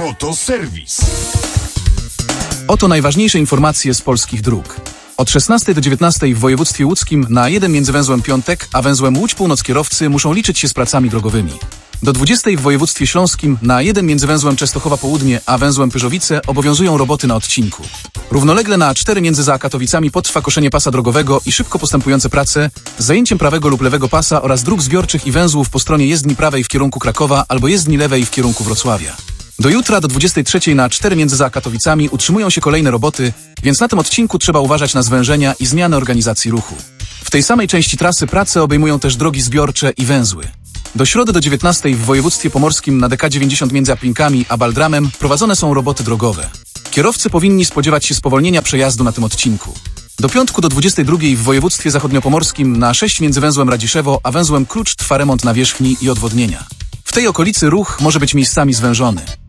Autoserwis. Oto najważniejsze informacje z polskich dróg. Od 16 do 19 w województwie łódzkim na A1 między węzłem Piątek a węzłem Łódź Północ kierowcy muszą liczyć się z pracami drogowymi. Do 20 w województwie śląskim na A1 między węzłem Częstochowa Południe a węzłem Pyrzowice obowiązują roboty na odcinku. Równolegle na A4 między Zaakatowicami potrwa koszenie pasa drogowego i szybko postępujące prace z zajęciem prawego lub lewego pasa oraz dróg zbiorczych i węzłów po stronie jezdni prawej w kierunku Krakowa albo jezdni lewej w kierunku Wrocławia. Do jutra do 23 na A4 między Zaakatowicami utrzymują się kolejne roboty, więc na tym odcinku trzeba uważać na zwężenia i zmiany organizacji ruchu. W tej samej części trasy prace obejmują też drogi zbiorcze i węzły. Do środy do 19 w województwie pomorskim na DK90 między Aplinkami a Baldramem prowadzone są roboty drogowe. Kierowcy powinni spodziewać się spowolnienia przejazdu na tym odcinku. Do piątku do 22 w województwie zachodniopomorskim na A6 między węzłem Radziszewo a węzłem Klucz trwa remont nawierzchni i odwodnienia. W tej okolicy ruch może być miejscami zwężony.